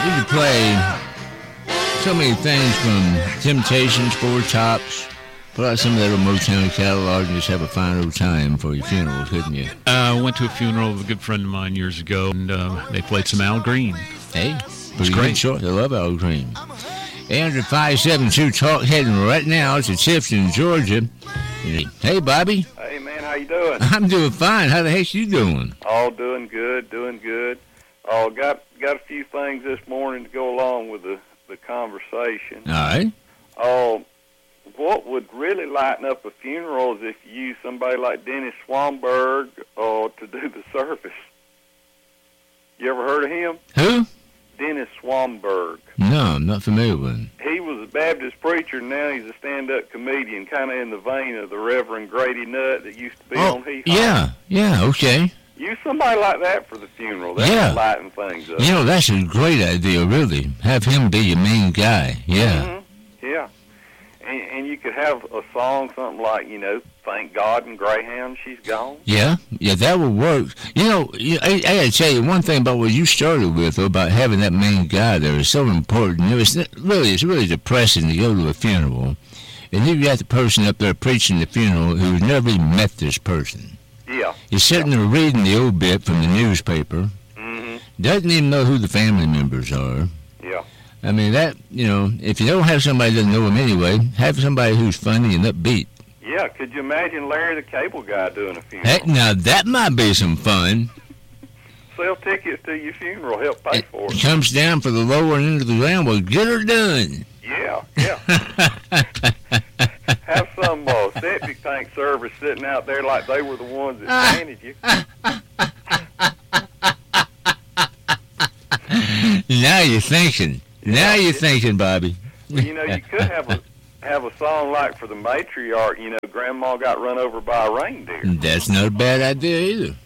we could play so many things from Temptations, Four Tops, pull out some of that old Motown catalog and just have a fine old time for your funeral, couldn't you? I went to a funeral of a good friend of mine years ago, and they played some Al Green. Hey, pretty great choice. I love Al Green. 800-572 Talk heading right now to Tifton, Georgia. Hey, Bobby. Hey, man, how you doing? I'm doing fine. How the heck you doing? All doing good, doing good. Oh, got a few things this morning to go along with the conversation. All right. Oh, what would really lighten up a funeral is if you use somebody like Dennis Swanberg to do the service. You ever heard of him? Who? Dennis Swanberg. No, I'm not familiar with him. He was a Baptist preacher, and now he's a stand-up comedian, kind of in the vein of the Reverend Grady Nutt that used to be on Heath. Yeah, okay. Use somebody like that for the funeral. That'll lighten things up. You know, that's a great idea, really. Have him be your main guy. Yeah. Mm-hmm. Yeah. And you could have a song, something like, Thank God and Greyhound, She's Gone. Yeah, that would work. You know, I got to tell you one thing about what you started with, about having that main guy there is so important. It's really depressing to go to a funeral, and you got the person up there preaching the funeral who's never even met this person. Yeah. He's sitting there reading the obit from the newspaper, doesn't even know who the family members are. Yeah. I mean, that, if you don't have somebody that doesn't know him anyway, have somebody who's funny and upbeat. Yeah, could you imagine Larry the Cable Guy doing a funeral? Heck, now that might be some fun. Sell tickets to your funeral, help pay for it. Comes down for the lower end of the ground, well, get her done. Yeah. Have some septic tank service sitting out there like they were the ones that planted you. Now you're thinking. Now you're thinking, Bobby. Well, you could have a song like for the matriarch, Grandma got run over by a reindeer. That's not a bad idea either.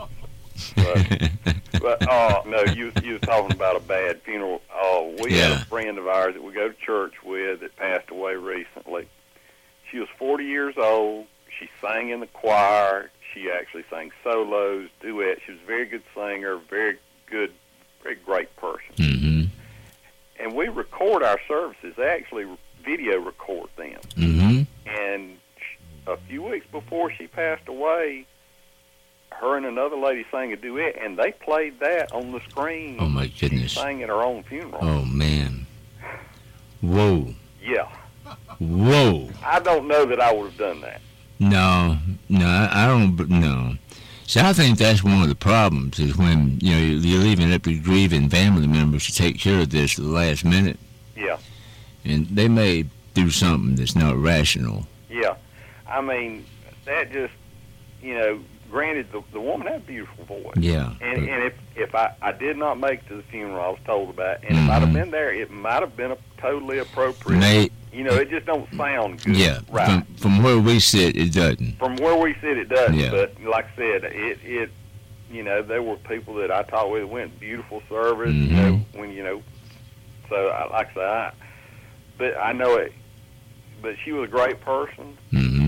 But no, you was talking about a bad funeral. We had a friend of ours that we go to church with that passed away recently. She was 40 years old. She sang in the choir. She actually sang solos, duets. She was a very good singer, very great person. Mm-hmm. And we record our services. They actually video record them. Mm-hmm. And a few weeks before she passed away, her and another lady sang a duet, and they played that on the screen. Oh, my goodness. She sang at her own funeral. Oh, man. Whoa. Yeah. Whoa. I don't know that I would have done that. No, I don't, no. See, I think that's one of the problems is when, you're leaving up to grieving family members to take care of this at the last minute. Yeah. And they may do something that's not rational. Yeah. I mean, that just, granted, the woman had a beautiful voice. Yeah. And if I did not make it to the funeral, I was told about it, and if I'd have been there, it might have been totally appropriate. It just don't sound good. Yeah. Right. From where we sit, it doesn't. From where we sit, it doesn't. Yeah. But like I said, it there were people that I talked with that went beautiful service. Mm-hmm. So like I said, but I know it. But she was a great person. Mm-hmm.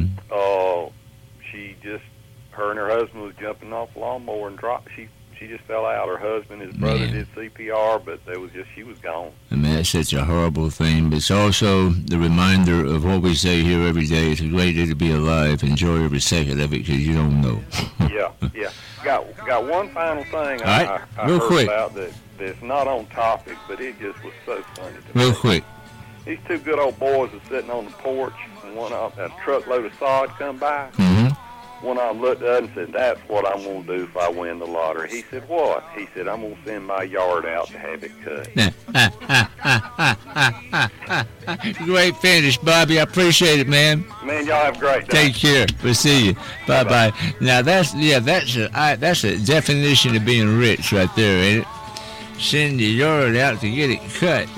Her and her husband was jumping off a lawnmower and dropped. She just fell out. Her husband, his brother, did CPR, but she was gone. I mean, that's such a horrible thing, but it's also the reminder of what we say here every day. It's a great day to be alive. Enjoy every second of it because you don't know. Yeah. Got one final thing I Real heard quick. about that's not on topic, but it just was so funny to me. Real quick. These two good old boys were sitting on the porch, and a truckload of sod come by. Mm-hmm. One of them looked up and said, "That's what I'm going to do if I win the lottery." He said, "What?" He said, "I'm going to send my yard out to have it cut." Great finish, Bobby. I appreciate it, man. Man, y'all have a great day. Take care. We'll see you. Bye-bye. Now, that's a definition of being rich right there, ain't it? Send your yard out to get it cut.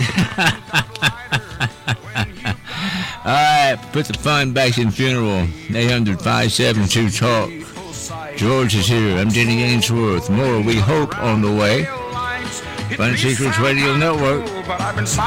All right, put the fun back in funeral. 800-572-TALK. George is here. I'm Denny Ainsworth. More We Hope on the way. Fun Secrets Radio Network.